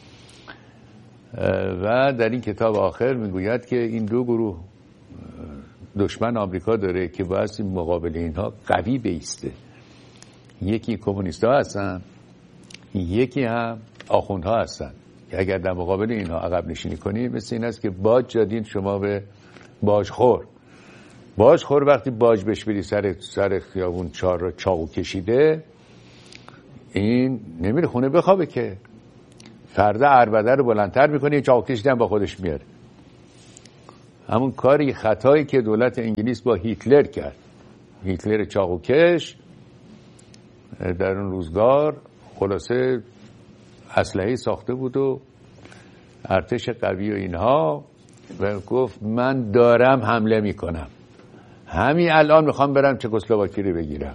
و در این کتاب آخر میگوید که این دو گروه دشمن آمریکا داره که باید مقابل اینها قوی بیسته. یکی کمونیست ها هستن، یکی هم آخوندها هستن. اگر در مقابل اینها عقب نشینی کنی مثل این است که باج جدید شما به باجخور بازخور وقتی باج بهش بدی سر سر خیابون چهار را چاقو کشیده، این نمیره خونه بخوابه که، فردا عربده رو بلندتر میکنه، چاقو کشیدن با خودش میاره. همون کاری خطایی که دولت انگلیس با هیتلر کرد، هیتلر چاقوکش در اون روزگار خلاصه اسلحه ساخته بود و ارتش قوی و اینها، و گفت من دارم حمله میکنم، همین الان میخوام برم چکسلواکی رو بگیرم.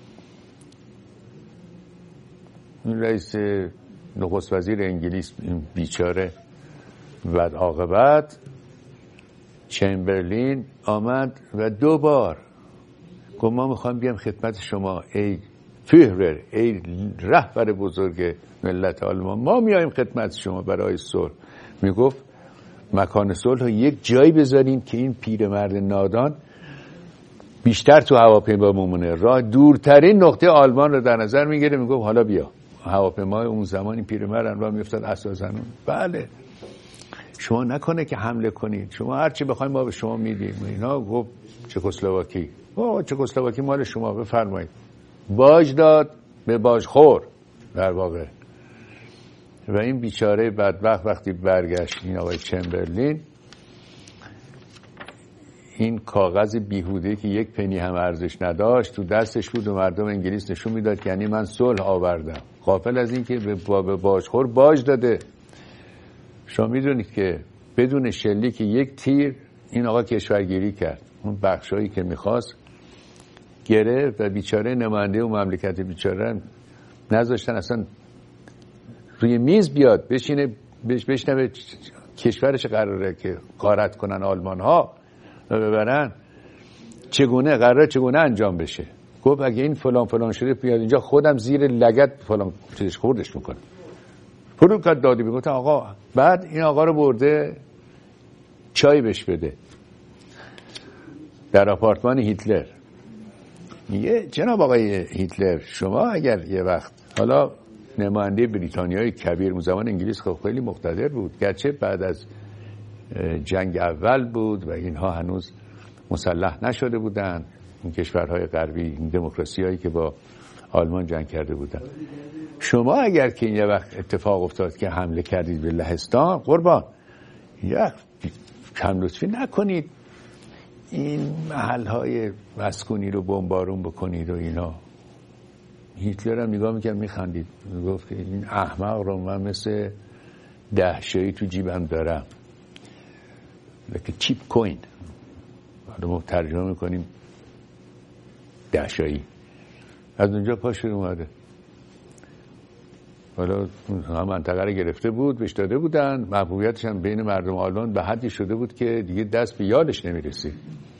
این رئیس نخست وزیر انگلیس این بیچاره بعد عاقبت چمبرلین آمد و دو بار گفت ما میخوام بیام خدمت شما ای فیهرر، ای رهبر بزرگ ملت آلمان، ما میایم خدمت شما برای صلح. میگفت مکان صلح رو یک جایی بذارین که این پیرمرد نادان بیشتر تو هواپیما بمونه، راه دورترین نقطه آلمان رو در نظر میگیره. میگفت حالا بیا هواپیمای اون زمان این پیرمرد راه میافتاد اساسا. بله شما نکنه که حمله کنید، شما هر چی بخواید ما به شما میدیم. اینا گفت چکسلواکی، او چکسلواکی مال شما، بفرمایید. باج داد به باجخور در واقع. و این بیچاره بدبخت وقتی برگشت این آقای چمبرلین، این کاغذ بیهوده که یک پنی هم ارزش نداشت تو دستش بود و مردم انگلیس نشون میداد که یعنی من صلح آوردم، غافل از این که به باجخور باج داده. شما میدونید که بدون شلیک یک تیر این آقا کشورگیری کرد، اون بخشایی که میخواست گرفت و بیچاره نماینده و مملکت بیچاره نذاشتن اصلا روی میز بیاد بشینه بشنوه کشورش قراره که غارت کنن آلمان ها و ببرن، چگونه قراره چگونه انجام بشه. گفت اگه این فلان فلان شده بیاد اینجا خودم زیر لگد فلان چیزش خوردش میکنه. فرو کرد دادی بگفت آقا. بعد این آقا رو برده چای بهش بده در آپارتمان هیتلر. میگه جناب آقای هیتلر شما اگر یه وقت، حالا نماینده بریتانیای کبیر اون زمان انگلیس خب خیلی مقتدر بود، گرچه بعد از جنگ اول بود و اینها هنوز مسلح نشده بودن، این کشورهای غربی، این دموکراسی هایی که با آلمان جنگ کرده بودن. شما اگر که این یه وقت اتفاق افتاد که حمله کردید به لهستان، قربان یک کم لطفی نکنید این محلهای مسکونی رو بمبارون بکنید و اینا. هیتلر هم نگاه میکرد میخندید، میگفت که این احمق رو من مثل دهشایی تو جیبم دارم، لکه چیپ کوین، حالا ما ترجمه میکنیم دهشایی. از اونجا پاش اومده، حالا هم منطقه رو گرفته بود، بهش داده بودن، محبوبیتش هم بین مردم آلمان به حدی شده بود که دیگه دست به یادش نمیرسید،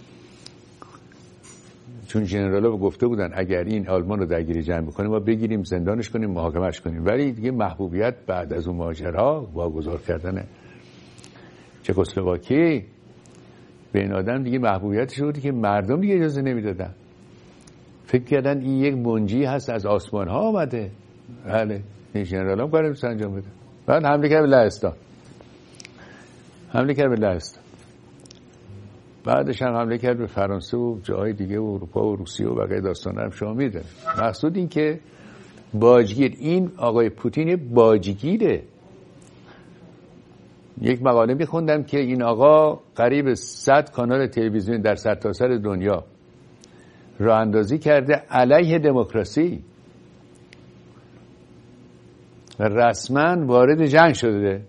چون جنرالا گفته بودن اگر این آلمان رو درگیری جمع بکنیم ما بگیریم زندانش کنیم محاکمش کنیم. ولی دیگه محبوبیت بعد از اون ماجرا واگذار کردن چکسلواکی به این آدم دیگه محبوبیتش بودی که مردم دیگه اجازه نمیدادن، فکر کردن این یک منجی هست از آسمان ها آمده. بله این جنرال هم کارم انجام بده. بعد حمله کرد به لهستان، حمله کرد به لهستان، بعدش هم حمله کرد به فرانسه و جاهای دیگه و اروپا و روسیه و بقیه داستانا هم شما میدونید. مقصود این که باجگیر، این آقای پوتین باجگیره. یک مقاله میخوندم که این آقا قریب صد کانال تلویزیونی در سرتاسر دنیا راه اندازی کرده علیه دموکراسی و رسما وارد جنگ شده،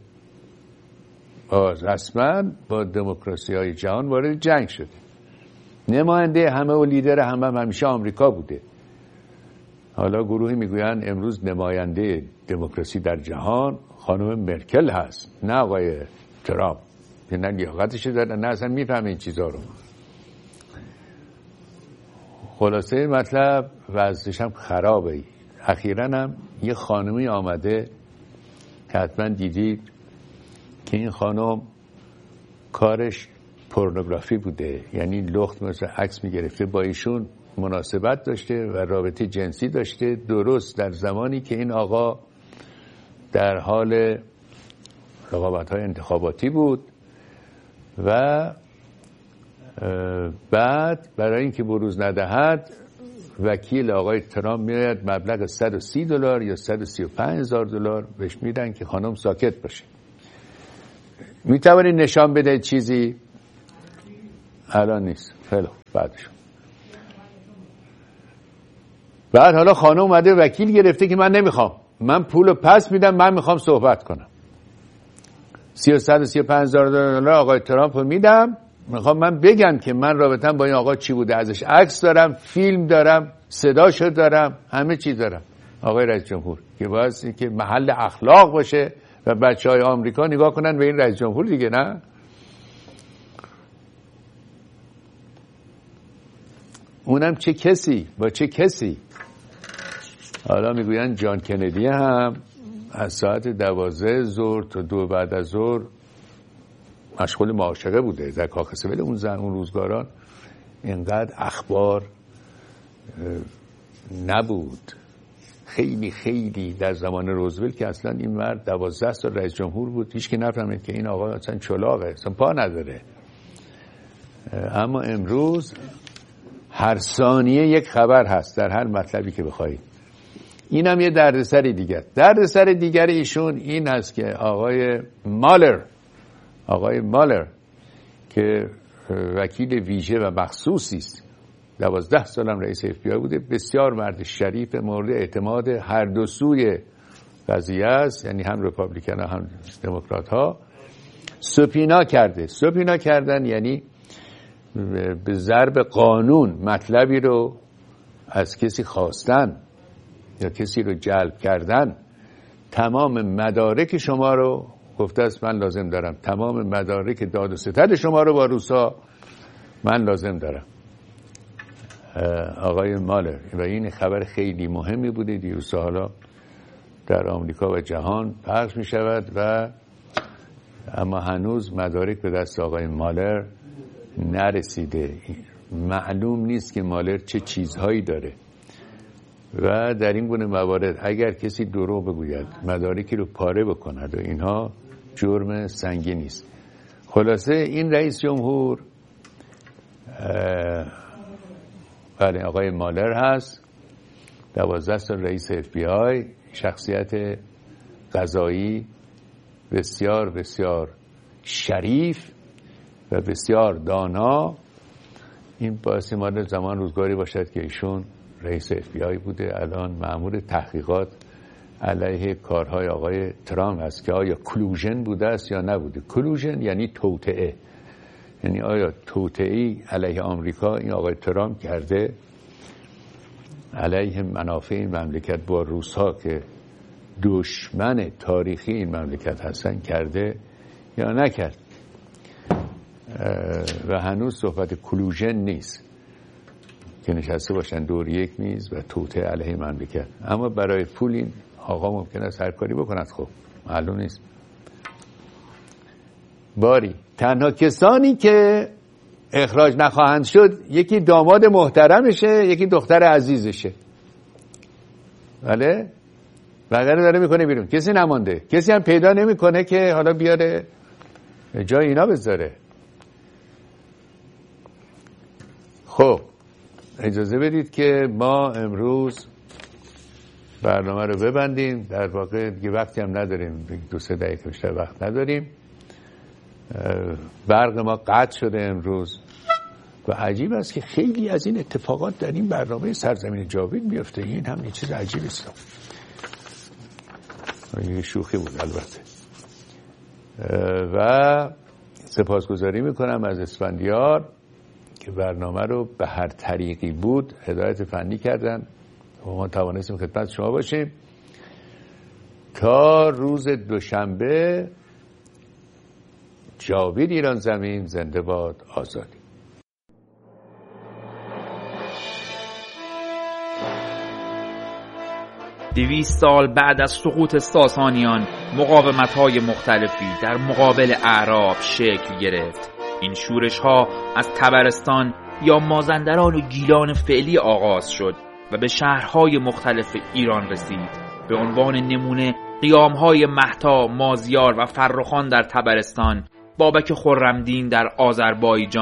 رسما با دموکراسی های جهان وارد جنگ شده. نماینده همه و لیدر همه هم همیشه آمریکا بوده. حالا گروهی میگوین امروز نماینده دموکراسی در جهان خانم مرکل هست، نه آقای ترامپ، که نه لیاقتش داره نه اصلا میفهمه این چیزا رو. خلاصه مطلب وضعش هم خرابه. اخیراً هم یه خانمی آمده که حتما دیدید که این خانم کارش پورنوگرافی بوده، یعنی لخت مثل عکس میگرفته، با ایشون مناسبت داشته و رابطه جنسی داشته، درست در زمانی که این آقا در حال رقابت‌های انتخاباتی بود و بعد برای اینکه بروز ندهد وکیل آقای ترامپ میاد مبلغ صد و سی دلار یا صد و سی و پنج هزار دلار بهش میدن که خانم ساکت باشه. میتوانی نشان بده چیزی؟ الان نیست. خیلی بعدشون بعد حالا خانم اومده وکیل گرفته که من نمیخوام، من پولو پس میدم، من میخوام صحبت کنم. سی و صد و سی و پنج هزار دلار آقای ترامپ رو میدم، میخوام من بگم که من رابطم با این آقا چی بوده، ازش عکس دارم، فیلم دارم، صداشو دارم، همه چیز دارم. آقای رئیس جمهور که باید که محل اخلاق باشه و بچهای آمریکا نگاه کنن به این رئیس جمهور دیگه، نه؟ اونم چه کسی با چه کسی. حالا میگوین جان کندی هم از ساعت دوازده ظهر تا دو بعد از ظهر مشغول معاشقه بوده در کاخ ولی اون زن اون روزگاران اینقدر اخبار نبود. خیلی خیلی در زمان روزولت که اصلا این مرد دوازده سال رئیس جمهور بود، هیچ که نفهمید که این آقا اصلا چلاقه، اصلا پا نداره. اما امروز هر ثانیه یک خبر هست در هر مطلبی که بخواید. این هم یه دردسر دیگر. دردسر دیگر ایشون این هست که آقای مالر آقای مالر که وکیل ویژه و مخصوصی است، دوازده سالم رئیس اف بی آی بوده، بسیار مرد شریف مورد اعتماد هر دو سوی قضیه است، یعنی هم رپابلیکن هم دموکرات ها. سپینا کرده. سپینا کردن یعنی به ضرب قانون مطلبی رو از کسی خواستن یا کسی رو جلب کردن. تمام مدارک شما رو گفته است من لازم دارم، تمام مدارک داد و ستد شما رو با روسا من لازم دارم. آقای مالر و این خبر خیلی مهمی بوده دیروز، حالا در آمریکا و جهان پخش می شود و اما هنوز مدارک به دست آقای مالر نرسیده. معلوم نیست که مالر چه چیزهایی داره و در این گونه موارد اگر کسی دروغ بگوید، مدارکی رو پاره بکند و اینها جرم سنگینی است. خلاصه این رئیس جمهور بله آقای مالر هست، دوازده سال رئیس اف بی آی، شخصیت قضایی بسیار بسیار شریف و بسیار دانا. این باعث مال زمان روزگاری باشد که ایشون رئیس اف بی آی بوده، الان مأمور تحقیقات علیه کارهای آقای ترامپ است که آیا کلوژن بوده است یا نبوده. کلوژن یعنی توطئه، یعنی آیا توطئه‌ای علیه آمریکا این آقای ترامپ کرده، علیه منافع این مملکت با روس‌ها که دشمن تاریخی این مملکت هستن کرده یا نکرد. و هنوز صحبت کلوژن نیست که نشسته باشن دور یک میز و توطئه علیه مملکت. اما برای پول این آقا ممکن است هر کاری بکند. خب معلوم نیست. باری تنها کسانی که اخراج نخواهند شد یکی داماد محترمشه، یکی دختر عزیزشه. بله بقیه داره میکنه بیرون، کسی نمانده، کسی هم پیدا نمیکنه که حالا بیاره جای اینا بذاره. خب اجازه بدید که ما امروز برنامه رو ببندیم. در واقع دیگه وقتی هم نداریم، دو سه دقیقه بیشتر وقت نداریم. برق ما قطع شده امروز و عجیب است که خیلی از این اتفاقات در این برنامه سرزمین جاوید میفته. این هم یه چیز عجیبی است. یه شوخی بود البته. و سپاسگزاری میکنم از اسفندیار که برنامه رو به هر طریقی بود هدایت فنی کردن و ما توانستیم خدمت شما باشیم. تا روز دوشنبه جاوید ایران زمین زنده باد آزادی. دویست سال بعد از سقوط ساسانیان مقاومت‌های مختلفی در مقابل اعراب شکل گرفت. این شورش‌ها از طبرستان یا مازندران و گیلان فعلی آغاز شد و به شهرهای مختلف ایران رسید. به عنوان نمونه قیام‌های مهتا، مازیار و فرخان در طبرستان، بابک خرمدین در آذربایجان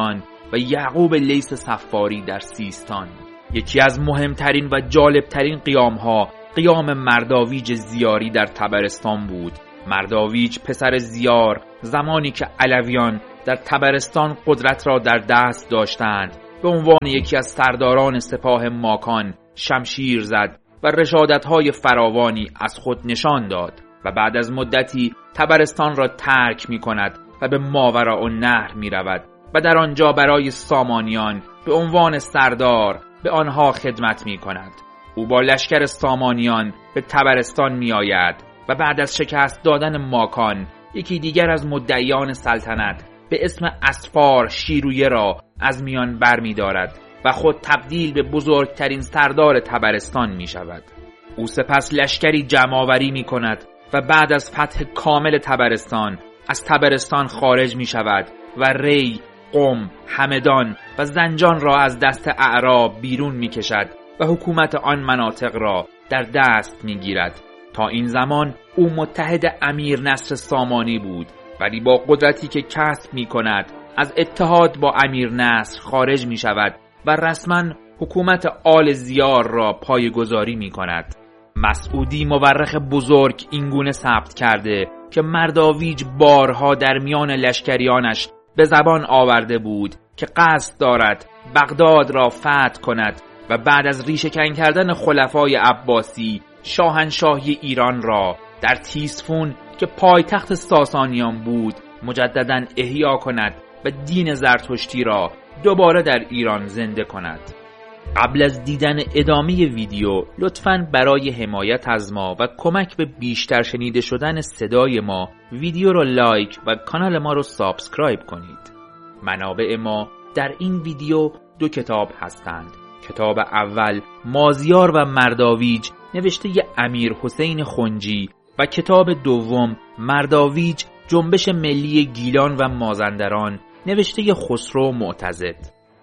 و یعقوب لیث صفاری در سیستان. یکی از مهمترین و جالبترین قیامها قیام مرداویج زیاری در طبرستان بود. مرداویج پسر زیار زمانی که علویان در طبرستان قدرت را در دست داشتند به عنوان یکی از سرداران سپاه ماکان شمشیر زد و رشادت‌های فراوانی از خود نشان داد و بعد از مدتی طبرستان را ترک می‌کند و به ماوراءالنهر می‌رود و در آنجا برای سامانیان به عنوان سردار به آنها خدمت می‌کند. او با لشکر سامانیان به طبرستان می‌آید و بعد از شکست دادن ماکان یکی دیگر از مدعیان سلطنت به اسم اسفار شیرویه را از میان برمی‌دارد و خود تبدیل به بزرگترین سردار طبرستان می‌شود. او سپس لشکری جمع‌آوری می‌کند و بعد از فتح کامل طبرستان از طبرستان خارج می‌شود و ری، قم، همدان و زنجان را از دست اعراب بیرون می‌کشد و حکومت آن مناطق را در دست می‌گیرد. تا این زمان او متحد امیر نصر سامانی بود، ولی با قدرتی که کسب می‌کند از اتحاد با امیر نصر خارج می‌شود و رسما حکومت آل زیار را پایه‌گذاری می‌کند. مسعودی مورخ بزرگ اینگونه ثبت کرده که مرداویج بارها در میان لشکریانش به زبان آورده بود که قصد دارد بغداد را فتح کند و بعد از ریشه‌کن کردن خلفای عباسی شاهنشاهی ایران را در تیسفون که پایتخت ساسانیان بود مجدداً احیا کند و دین زرتشتی را دوباره در ایران زنده کند. قبل از دیدن ادامه ویدیو لطفاً برای حمایت از ما و کمک به بیشتر شنیده شدن صدای ما ویدیو رو لایک و کانال ما رو سابسکرایب کنید. منابع ما در این ویدیو دو کتاب هستند. کتاب اول مازیار و مرداویج نوشته ی امیر حسین خنجی و کتاب دوم مرداویج جنبش ملی گیلان و مازندران نوشته ی خسرو معتضد.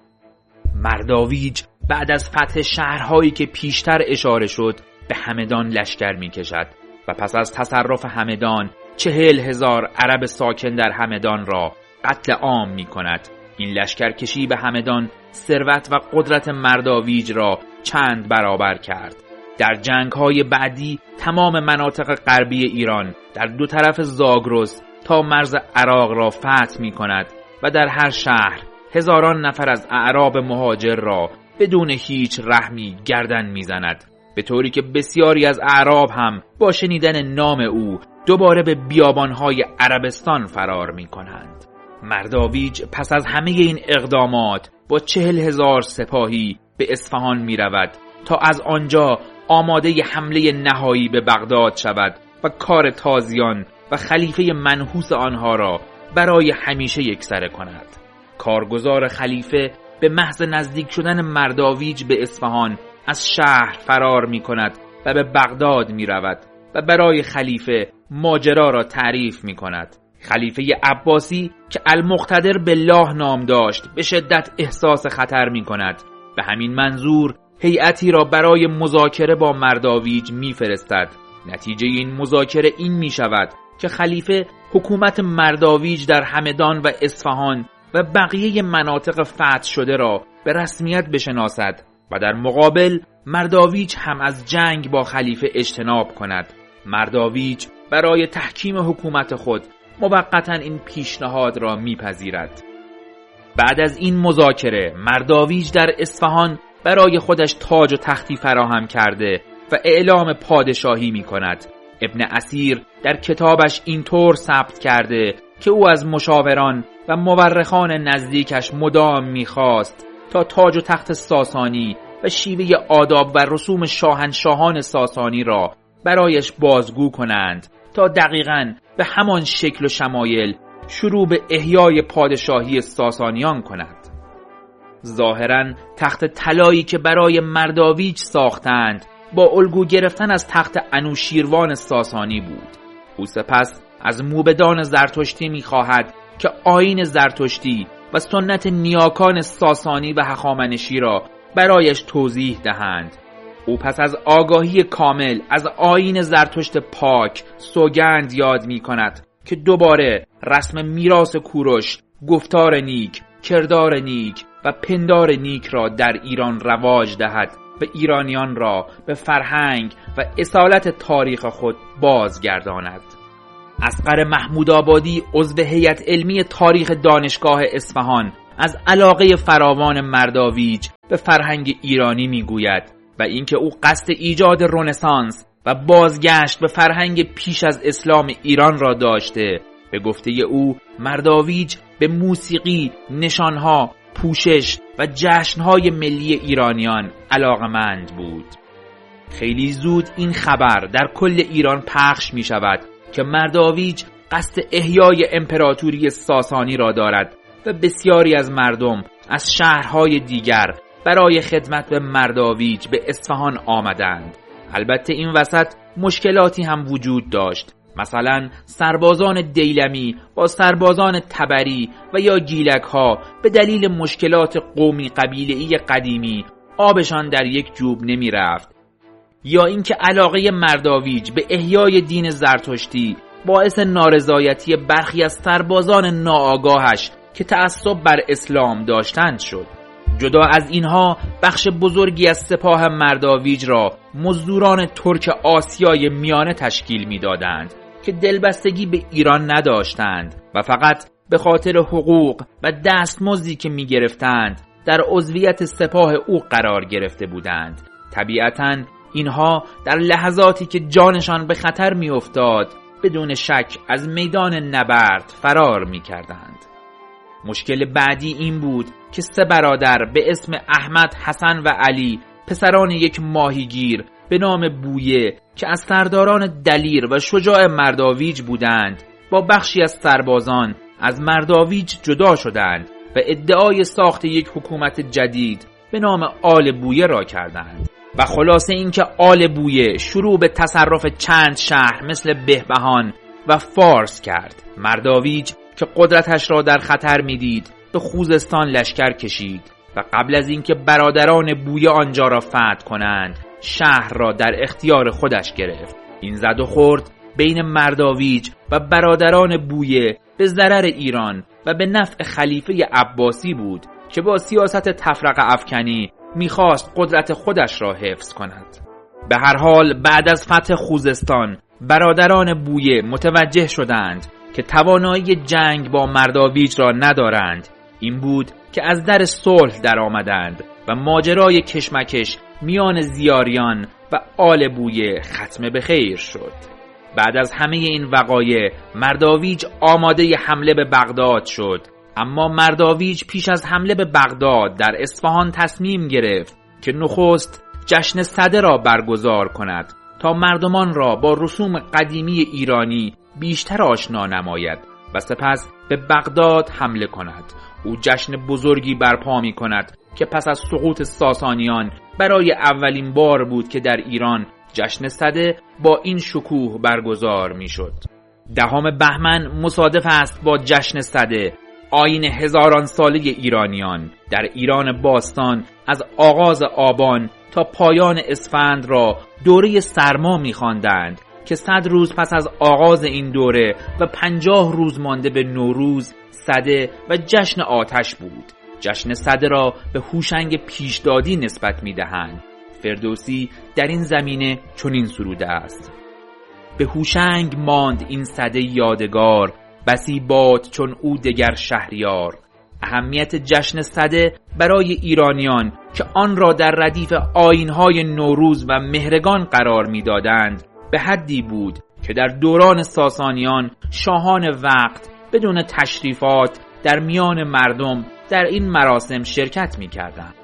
مرداویج بعد از فتح شهرهایی که پیشتر اشاره شد به همدان لشکر می کشد و پس از تصرف همدان چهل هزار عرب ساکن در همدان را قتل عام می کند. این لشکرکشی به همدان ثروت و قدرت مرداویج را چند برابر کرد. در جنگ‌های بعدی تمام مناطق غربی ایران در دو طرف زاگرس تا مرز عراق را فتح می کند و در هر شهر هزاران نفر از اعراب مهاجر را بدون هیچ رحمی گردن میزند، به طوری که بسیاری از اعراب هم با شنیدن نام او دوباره به بیابانهای عربستان فرار می کنند. مرداویج پس از همه این اقدامات با چهل هزار سپاهی به اصفهان می رود تا از آنجا آماده حمله نهایی به بغداد شود و کار تازیان و خلیفه منحوس آنها را برای همیشه یکسره کند. کارگزار خلیفه به محض نزدیک شدن مرداویج به اصفهان از شهر فرار می کند و به بغداد می رود و برای خلیفه ماجرا را تعریف می کند. خلیفه عباسی که المقتدر بالله نام داشت به شدت احساس خطر می کند. به همین منظور هیئتی را برای مذاکره با مرداویج می فرستد. نتیجه این مذاکره این می شود که خلیفه حکومت مرداویج در همدان و اصفهان و بقیه مناطق فتح شده را به رسمیت بشناسد و در مقابل مرداویج هم از جنگ با خلیفه اجتناب کند. مرداویج برای تحکیم حکومت خود موقتا این پیشنهاد را میپذیرد. بعد از این مذاکره مرداویج در اصفهان برای خودش تاج و تختی فراهم کرده و اعلام پادشاهی می کند. ابن اسیر در کتابش اینطور ثبت کرده که او از مشاوران و مورخان نزدیکش مدام می‌خواست تا تاج و تخت ساسانی و شیوه آداب و رسوم شاهنشاهان ساسانی را برایش بازگو کنند تا دقیقاً به همان شکل و شمایل شروع به احیای پادشاهی ساسانیان کند. ظاهراً تخت طلایی که برای مرداویج ساختند با الگو گرفتن از تخت انوشیروان ساسانی بود. او سپس از موبدان زرتشتی می‌خواهد که آیین زرتشتی و سنت نیاکان ساسانی و هخامنشی را برایش توضیح دهند. او پس از آگاهی کامل از آیین زرتشت پاک سوگند یاد می کند که دوباره رسم میراث کوروش، گفتار نیک کردار نیک و پندار نیک را در ایران رواج دهد و ایرانیان را به فرهنگ و اصالت تاریخ خود بازگرداند. اصغر محمودآبادی عضو هیئت علمی تاریخ دانشگاه اصفهان از علاقه فراوان مرداویج به فرهنگ ایرانی میگوید و اینکه او قصد ایجاد رنسانس و بازگشت به فرهنگ پیش از اسلام ایران را داشته. به گفته او مرداویج به موسیقی، نشانها، پوشش و جشنهای ملی ایرانیان علاقمند بود. خیلی زود این خبر در کل ایران پخش می شود که مرداویج قصد احیای امپراتوری ساسانی را دارد و بسیاری از مردم از شهرهای دیگر برای خدمت به مرداویج به اصفهان آمدند. البته این وسط مشکلاتی هم وجود داشت. مثلا سربازان دیلمی با سربازان تبری و یا گیلک ها به دلیل مشکلات قومی قبیله‌ای قدیمی آبشان در یک جوب نمی رفت، یا اینکه علاقه مرداویج به احیای دین زرتشتی باعث نارضایتی برخی از سربازان ناآگاهش که تعصب بر اسلام داشتند شد. جدا از اینها بخش بزرگی از سپاه مرداویج را مزدوران ترک آسیای میانه تشکیل می‌دادند که دلبستگی به ایران نداشتند و فقط به خاطر حقوق و دستمزدی که می‌گرفتند در عضویت سپاه او قرار گرفته بودند. طبیعتاً اینها در لحظاتی که جانشان به خطر می‌افتاد بدون شک از میدان نبرد فرار می‌کردند. مشکل بعدی این بود که سه برادر به اسم احمد، حسن و علی، پسران یک ماهیگیر به نام بویه که از سرداران دلیر و شجاع مرداویج بودند، با بخشی از سربازان از مرداویج جدا شدند و ادعای ساخت یک حکومت جدید به نام آل بویه را کردند. و خلاصه اینکه آل بویه شروع به تصرف چند شهر مثل بهبهان و فارس کرد. مرداویج که قدرتش را در خطر میدید به خوزستان لشکر کشید و قبل از اینکه برادران بویه آنجا را فتح کنند شهر را در اختیار خودش گرفت. این زد و خورد بین مرداویج و برادران بویه به ضرر ایران و به نفع خلیفه عباسی بود که با سیاست تفرقه افکنی میخواست قدرت خودش را حفظ کند. به هر حال بعد از فتح خوزستان برادران بویه متوجه شدند که توانایی جنگ با مرداویج را ندارند. این بود که از در صلح در آمدند و ماجرای کشمکش میان زیاریان و آل بویه ختم به خیر شد. بعد از همه این وقایع مرداویج آماده حمله به بغداد شد، اما مرداویج پیش از حمله به بغداد در اصفهان تصمیم گرفت که نخست جشن سده را برگزار کند تا مردمان را با رسوم قدیمی ایرانی بیشتر آشنا نماید و سپس به بغداد حمله کند. او جشن بزرگی برپا می کند که پس از سقوط ساسانیان برای اولین بار بود که در ایران جشن سده با این شکوه برگزار می شد. دهم بهمن مصادف است با جشن سده، آیین هزاران ساله ایرانیان. در ایران باستان از آغاز آبان تا پایان اسفند را دوره سرما می خواندند که صد روز پس از آغاز این دوره و پنجاه روز مانده به نوروز سده و جشن آتش بود. جشن سده را به هوشنگ پیشدادی نسبت می دهند. فردوسی در این زمینه چنین سروده است: به هوشنگ ماند این سده یادگار، بسی باد چون او دگر شهریار. اهمیت جشن سده برای ایرانیان که آن را در ردیف آیین‌های نوروز و مهرگان قرار می‌دادند به حدی بود که در دوران ساسانیان شاهان وقت بدون تشریفات در میان مردم در این مراسم شرکت می‌کردند.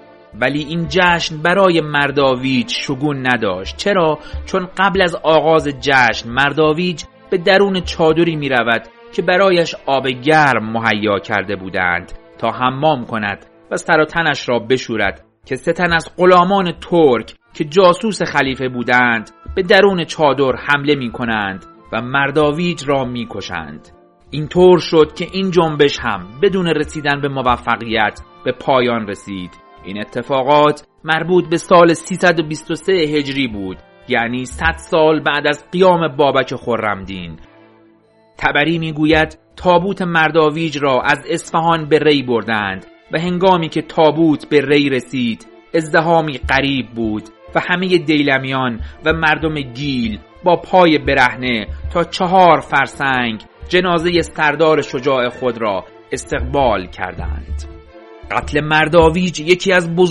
ولی این جشن برای مرداویج شگون نداشت. چرا؟ چون قبل از آغاز جشن مرداویج به درون چادری می رود که برایش آب گرم مهیا کرده بودند تا حمام کند و سر و تنش را بشورد که سه تن از غلامان ترک که جاسوس خلیفه بودند به درون چادر حمله می کنند و مرداویج را می کشند. این طور شد که این جنبش هم بدون رسیدن به موفقیت به پایان رسید. این اتفاقات مربوط به سال سیصد و بیست و سه هجری بود، یعنی صد سال بعد از قیام بابک خرمدین. تبری میگوید تابوت مرداویج را از اصفهان به ری بردند و هنگامی که تابوت به ری رسید ازدحامی غریب بود و همه دیلمیان و مردم گیل با پای برهنه تا چهار فرسنگ جنازه سردار شجاع خود را استقبال کردند. قتل مرداویج یکی از